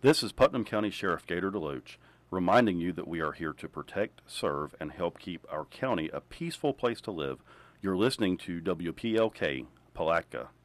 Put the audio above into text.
This is Putnam County Sheriff Gator DeLoach reminding you that we are here to protect, serve, and help keep our county a peaceful place to live. You're listening to WPLK, Palatka.